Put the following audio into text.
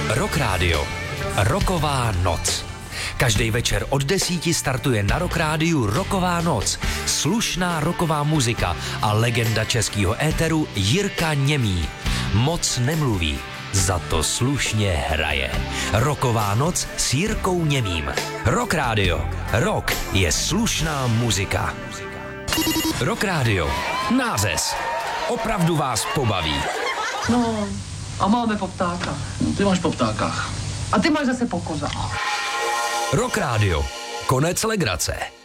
Rock Radio. Rocková noc. Každý večer od 10 startuje na Rock Rádiu Rocková noc. Slušná rocková muzika a legenda českého éteru Jirka Němý. Moc nemluví, za to slušně hraje. Rocková noc s Jirkou Němým. Rock Radio. Rock je slušná muzika. Rock Radio. Nářez. Opravdu vás pobaví. No, a máme po ptákách. No, ty máš po ptákách. A ty máš zase po kozách. Rock Radio. Konec legrace.